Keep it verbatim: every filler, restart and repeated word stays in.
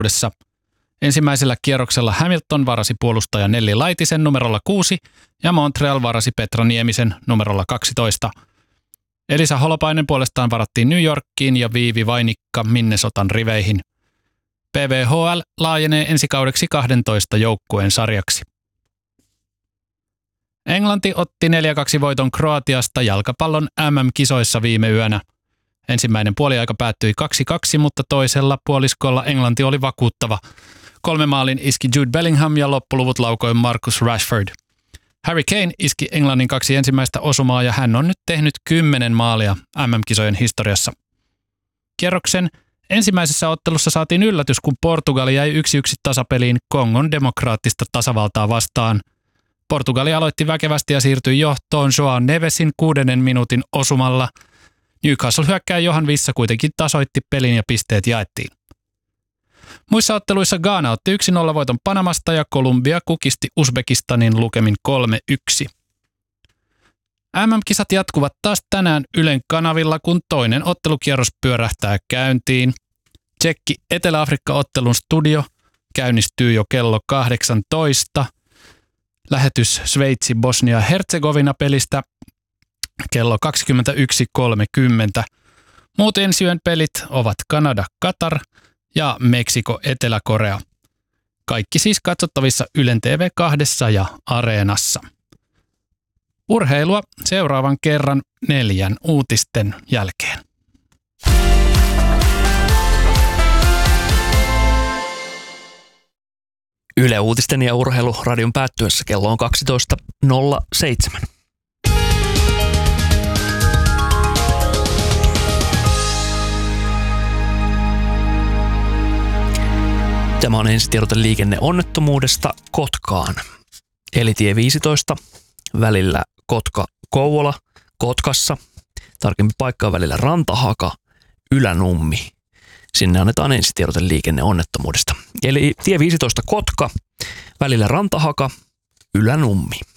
Ensimmäisellä kierroksella Hamilton varasi puolustaja Nelli Laitisen numerolla kuusi ja Montreal varasi Petra Niemisen numerolla kaksitoista. Elisa Holopainen puolestaan varattiin New Yorkiin ja Viivi Vainikka Minnesotan riveihin. P V H L laajenee ensi kaudeksi kahdentoista joukkueen sarjaksi. Englanti otti neljä kaksi voiton Kroatiasta jalkapallon M M-kisoissa viime yönä. Ensimmäinen puoliaika päättyi kaksi kaksi, mutta toisella puoliskolla Englanti oli vakuuttava. Kolme maalin iski Jude Bellingham ja loppuluvut laukoi Marcus Rashford. Harry Kane iski Englannin kaksi ensimmäistä osumaa ja hän on nyt tehnyt kymmenen maalia M M-kisojen historiassa. Kierroksen ensimmäisessä ottelussa saatiin yllätys, kun Portugali jäi yksi yksi tasapeliin Kongon demokraattista tasavaltaa vastaan. Portugali aloitti väkevästi ja siirtyi johtoon Joao Nevesin kuudennen minuutin osumalla. Newcastle-hyökkääjä Johan Vissa kuitenkin tasoitti pelin ja pisteet jaettiin. Muissa otteluissa Ghana otti yksi nolla voiton Panamasta ja Kolumbia kukisti Uzbekistanin lukemin kolme yksi. M M-kisat jatkuvat taas tänään Ylen kanavilla, kun toinen ottelukierros pyörähtää käyntiin. Tsekki-Etelä-Afrikka-ottelun studio käynnistyy jo kello kahdeksantoista. Lähetys Sveitsi-Bosnia-Herzegovina-pelistä kello kaksikymmentäyksi kolmekymmentä. Muut ensiyön pelit ovat Kanada-Katar ja Meksiko-Etelä-Korea. Kaikki siis katsottavissa Ylen T V kaksi ja Areenassa. Urheilua seuraavan kerran neljän uutisten jälkeen. Yle Uutisten ja Urheiluradion päättyessä kello on kaksitoista nolla seitsemän. Tämä on ensitiedote liikenneonnettomuudesta Kotkaan. Eli tie viisitoista välillä Kotka-Kouvola Kotkassa. Tarkempi paikka on välillä Rantahaka, Ylänummi. Sinne annetaan ensitiedote liikenneonnettomuudesta. Eli tie viisitoista Kotka välillä Rantahaka, Ylänummi.